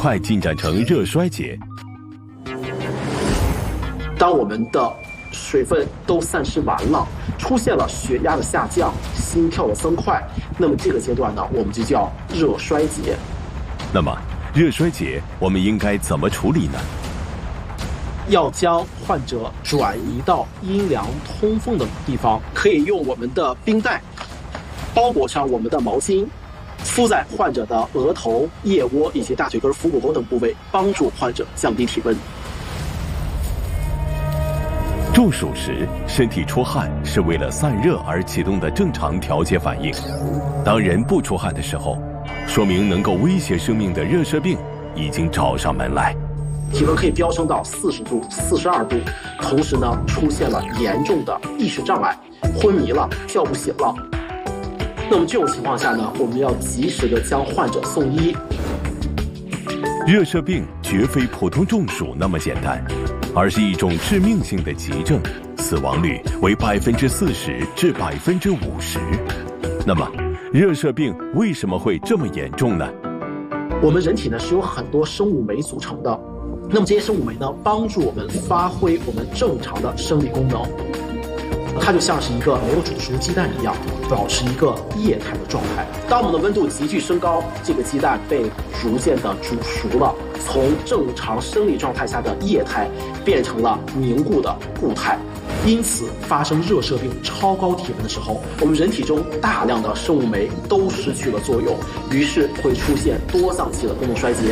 快进展成热衰竭。 当我们的水分都散失完了，出现了血压的下降、心跳的增快，那么这个阶段呢，我们就叫热衰竭。 那么，热衰竭我们应该怎么处理呢？ 要将患者转移到阴凉通风的地方，可以用我们的冰袋包裹上我们的毛巾，敷在患者的额头、腋窝以及大腿根、腹股沟等部位，帮助患者降低体温。 中暑时，身体出汗是为了散热而启动的正常调节反应。当人不出汗的时候，说明能够威胁生命的热射病已经找上门来。 体温可以飙升到40度、42度，同时呢，出现了严重的意识障碍，昏迷了，叫不醒了。那么这种情况下呢，我们要及时的将患者送医。 热射病绝非普通中暑那么简单，而是一种致命性的急症，死亡率为40%至50%。那么，热射病为什么会这么严重呢？ 我们人体呢是由很多生物酶组成的，那么这些生物酶呢，帮助我们发挥我们正常的生理功能。它就像是一个没有煮熟鸡蛋一样，保持一个液态的状态。当我们的温度急剧升高，这个鸡蛋被逐渐的煮熟了，从正常生理状态下的液态变成了凝固的固态。因此，发生热射病超高体温的时候，我们人体中大量的生物酶都失去了作用，于是会出现多脏器的功能衰竭。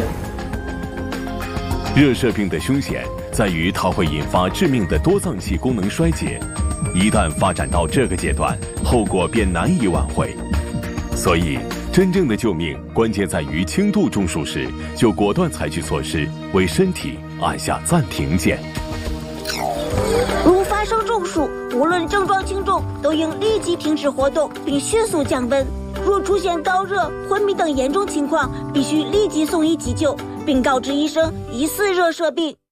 热射病的凶险在于它会引发致命的多脏器功能衰竭，一旦发展到这个阶段，后果便难以挽回。所以，真正的救命关键在于轻度中暑时就果断采取措施，为身体按下暂停键。 如发生中暑，无论症状轻重，都应立即停止活动，并迅速降温。若出现高热、昏迷等严重情况，必须立即送医急救，并告知医生疑似热射病。